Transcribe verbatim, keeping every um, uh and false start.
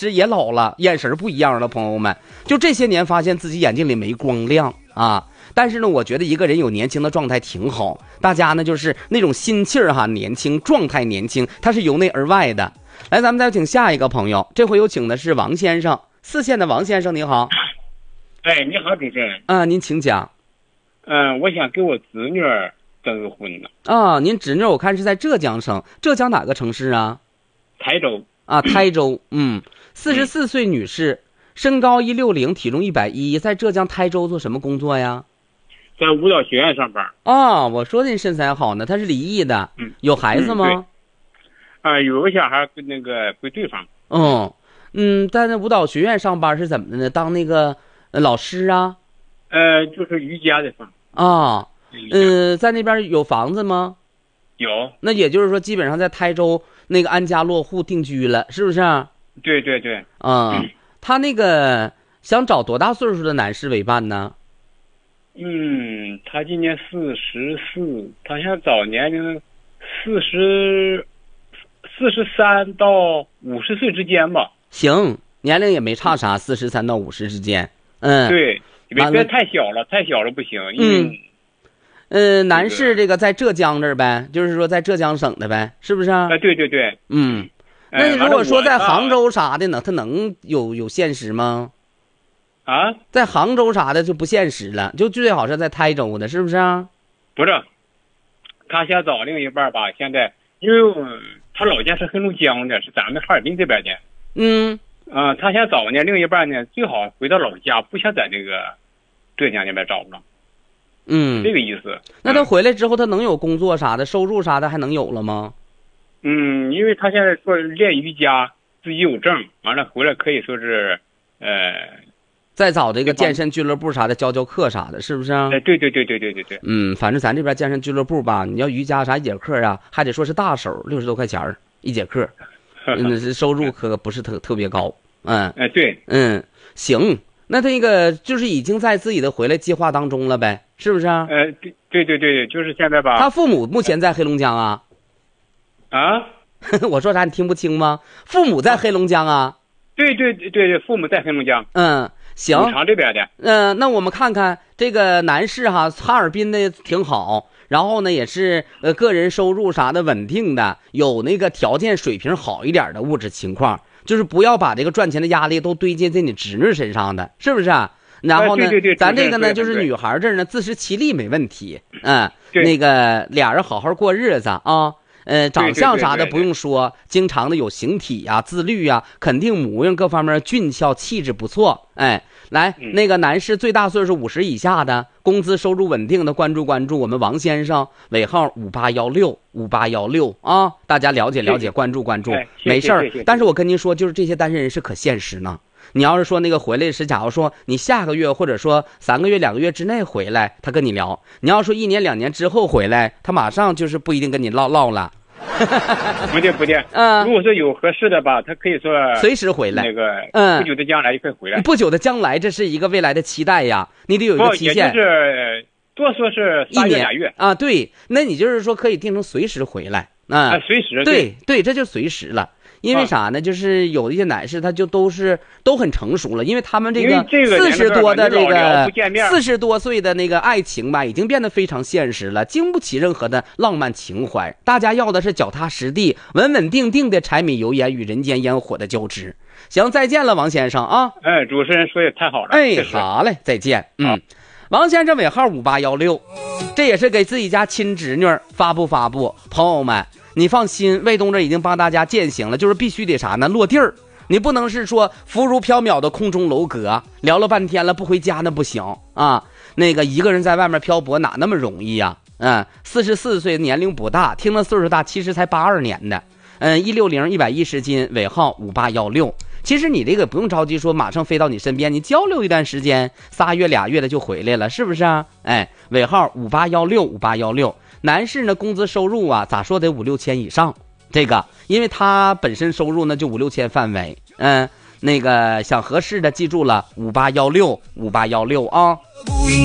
实也老了，眼神不一样了。朋友们，就这些年发现自己眼睛里没光亮啊。但是呢，我觉得一个人有年轻的状态挺好。大家呢就是那种心气儿哈，年轻状态年轻，它是由内而外的。来，咱们再请下一个朋友，这回有请的是王先生，四县的王先生，你好。 哎，你好，主持人。 啊，您请讲。 嗯，我想给我侄女儿征个婚呢。 啊，您侄女我看是在浙江省，浙江哪个城市啊？ 台州。 啊，台州。嗯，四十四岁女士，身高一六零，体重一百一，在浙江台州做什么工作呀？ 在舞蹈学院上班。 啊，我说您身材好呢，她是离异的。 嗯， 有孩子吗？ 啊、呃，有个小孩跟那个归对方。 嗯嗯，在那舞蹈学院上班是怎么的呢？当那个、呃、老师啊？ 呃，就是瑜伽的方。 啊，嗯、呃，在那边有房子吗？ 有。 那也就是说，基本上在台州那个安家落户定居了，是不是？ 对对对。 啊、嗯，他那个想找多大岁数的男士为伴呢？ 嗯，他今年四十四，他想找年龄四十四十三到五十岁之间吧。 行，年龄也没差啥，四十三到五十之间。嗯， 对，别别太小了，太小了不行。 嗯，呃，男士这个在浙江这儿呗，就是说在浙江省的呗，是不是啊？ 哎，对对对。 嗯，那如果说在杭州啥的呢，他能有有现实吗？ 啊， 在杭州啥的就不现实了，就最好是在台州的，是不是啊？ 不是，他想找另一半吧，现在因为他老家是黑龙江的，是咱们哈尔滨这边的。 嗯， 啊、呃，他想找呢另一半呢，最好回到老家，不想在这个浙江那边找了。 嗯， 这个意思。 那他回来之后，他能有工作啥的，收入啥的还能有了吗？ 嗯，因为他现在做练瑜伽，自己有证，完了回来可以说是，呃。 再找这个健身俱乐部啥的教教课啥的，是不是啊？ 哎，对对对对对对对。 嗯，反正咱这边健身俱乐部吧，你要瑜伽啥一节课啊，还得说是大手，六十多块钱一节课，嗯，收入可不是特特别高。嗯， 哎，对， 嗯，行，那这个就是已经在自己的回来计划当中了呗，是不是啊？ 呃，对对对对，就是现在吧。 他父母目前在黑龙江啊？ 啊？ 我说啥你听不清吗？父母在黑龙江啊？ 对对对对，父母在黑龙江。 嗯。行， 永昌这边的。 嗯、呃，那我们看看这个男士哈，哈尔滨的挺好，然后呢也是呃个人收入啥的稳定的，有那个条件水平好一点的物质情况，就是不要把这个赚钱的压力都堆积在你侄女身上的，是不是啊？然后呢， 哎、对对对咱这个呢就是女孩这儿呢自食其力没问题，嗯，那个俩人好好过日子啊。呃，长相啥的不用说，对对对对对，经常的有形体呀、啊、自律呀、啊，肯定模样各方面俊俏，气质不错。哎，来， 嗯、 那个男士最大岁数五十以下的，工资收入稳定的，关注关注我们王先生，尾号五八幺六五八幺六啊，大家了解了解，关注关注， 哎、 没事儿。但是我跟您说，就是这些单身人士可现实呢。你要是说那个回来是，假如说你下个月或者说三个月、两个月之内回来，他跟你聊；你要说一年、两年之后回来，他马上就是不一定跟你唠唠了。 不对不对， 嗯， 如果说有合适的吧，他可以说随时回来。 那个， 嗯， 不久的将来就可以回来。 不久的将来，这是一个未来的期待呀，你得有一个期限。 也就是多说是三月俩月啊，对，那你就是说可以定成随时回来啊， 啊随时对对，这就随时了。因为啥呢？就是有一些男士，他就都是都很成熟了，因为他们这个四十多的这个四十多岁的那个爱情吧，已经变得非常现实了，经不起任何的浪漫情怀。大家要的是脚踏实地、稳稳定定的柴米油盐与人间烟火的交织。行，再见了，王先生啊！ 哎，主持人说的太好了。 哎，好嘞，再见。嗯，王先生尾号五八幺六，这也是给自己家亲侄女发布发布，朋友们。你放心，卫东这已经帮大家践行了，就是必须得啥呢？落地儿，你不能是说浮如缥缈的空中楼阁，聊了半天了不回家那不行啊！那个一个人在外面漂泊哪那么容易呀、啊？嗯，四十四岁年龄不大，听了岁数大，其实才八二年的，嗯，一六零一百一十斤，尾号五八幺六。其实你这个不用着急说马上飞到你身边，你交流一段时间，仨月俩月的就回来了，是不是啊？哎，尾号五八幺六五八幺六。男士呢，工资收入啊，咋说得五六千以上，这个，因为他本身收入呢就五六千范围，嗯，那个想合适的记住了五八幺六五八幺六啊。